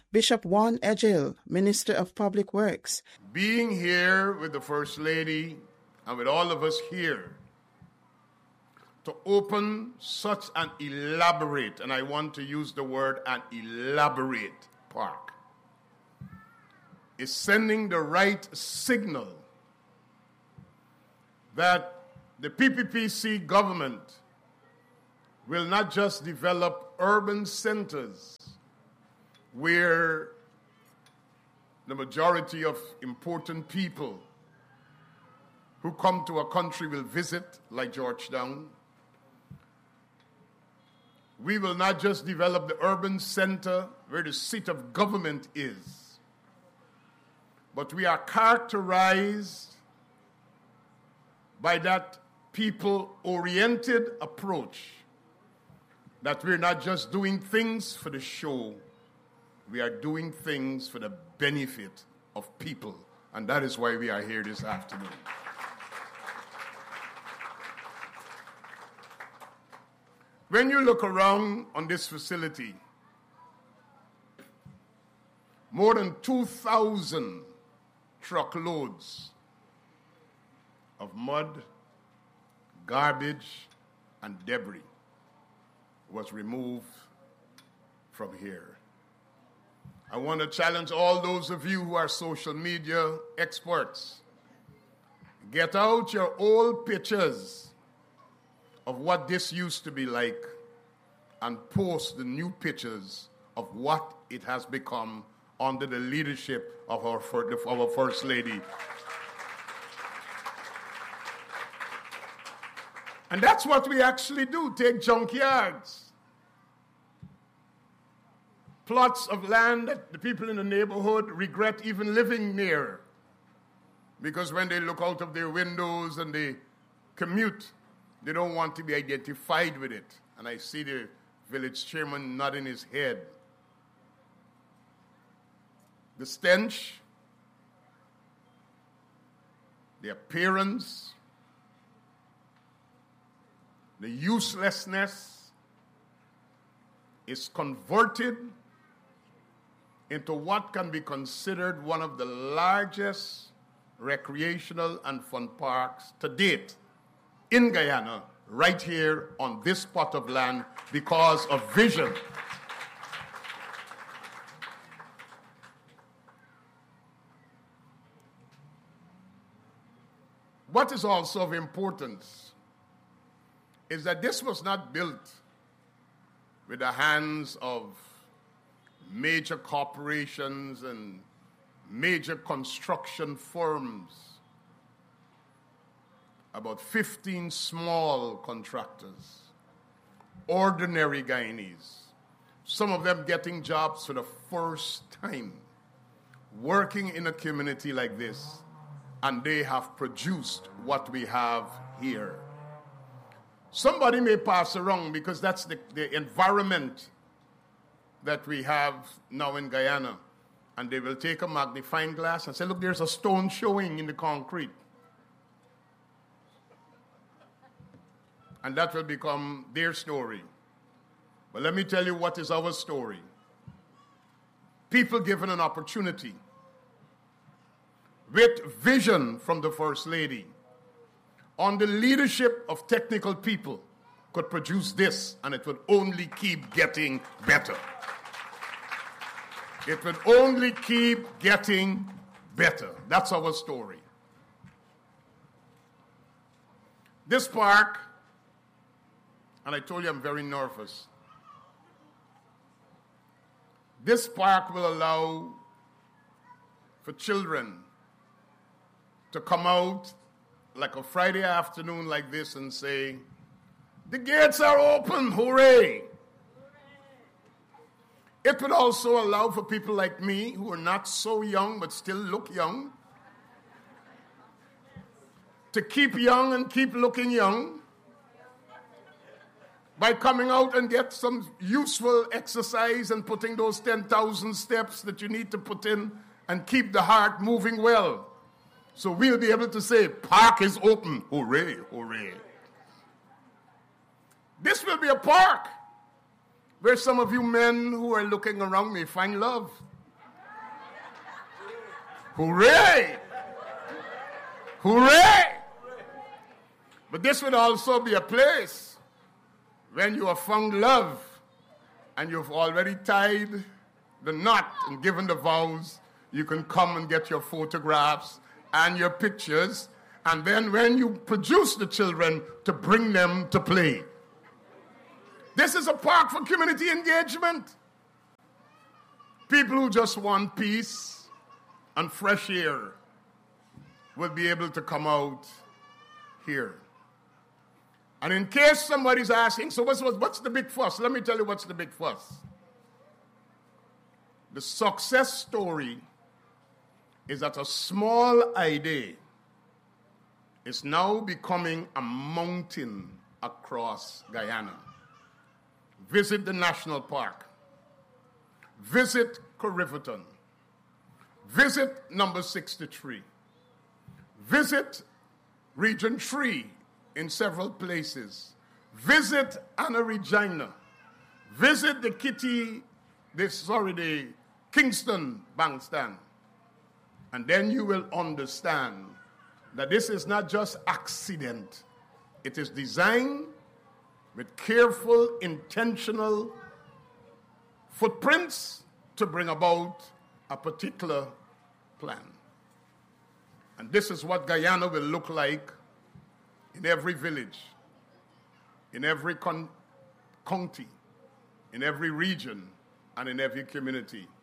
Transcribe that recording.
Bishop Juan Edgell, Minister of Public Works. Being here with the First Lady and with all of us here to open such an elaborate, and I want to use the word an elaborate park, is sending the right signal that the PPPC government will not just develop urban centers where the majority of important people who come to a country will visit, like Georgetown. We will not just develop the urban center where the seat of government is, but we are characterized by that people-oriented approach, that we're not just doing things for the show, we are doing things for the benefit of people, and that is why we are here this afternoon. When you look around on this facility, more than 2,000 truckloads of mud, garbage, and debris was removed from here. I want to challenge all those of you who are social media experts. Get out your old pictures of what this used to be like and post the new pictures of what it has become under the leadership of our First Lady. And that's what we actually do, take junkyards, plots of land that the people in the neighborhood regret even living near, because when they look out of their windows and they commute, they don't want to be identified with it. And I see the village chairman nodding his head. The stench, the appearance, the uselessness is converted into what can be considered one of the largest recreational and fun parks to date in Guyana, right here on this plot of land, because of vision. What is also of importance is that this was not built with the hands of major corporations and major construction firms. About 15 small contractors, ordinary Guyanese, some of them getting jobs for the first time, working in a community like this, and they have produced what we have here. Somebody may pass around, because that's the environment that we have now in Guyana, and they will take a magnifying glass and say, look, there's a stone showing in the concrete. And that will become their story. But let me tell you what is our story. People given an opportunity with vision from the First Lady on the leadership of technical people could produce this, and it would only keep getting better. It would only keep getting better. That's our story. This park, and I told you I'm very nervous. This park will allow for children to come out like a Friday afternoon like this and say, the gates are open, hooray! It would also allow for people like me, who are not so young but still look young, to keep young and keep looking young by coming out and get some useful exercise and putting those 10,000 steps that you need to put in and keep the heart moving well. So we'll be able to say, park is open, hooray, hooray. This will be a park where some of you men who are looking around may find love. Hooray! Hooray! But this would also be a place when you have found love and you've already tied the knot and given the vows. You can come and get your photographs and your pictures, and then when you produce the children, to bring them to play. This is a park for community engagement. People who just want peace and fresh air will be able to come out here. And in case somebody's asking, so what's the big fuss? Let me tell you what's the big fuss. The success story is that a small idea is now becoming a mountain across Guyana. Visit the national park. Visit Corriverton. Visit number 63. Visit Region 3 in several places. Visit Anna Regina. Visit the Kingston Bankstand. And then you will understand that this is not just accident. It is designed with careful, intentional footprints to bring about a particular plan. And this is what Guyana will look like in every village, in every county, in every region, and in every community.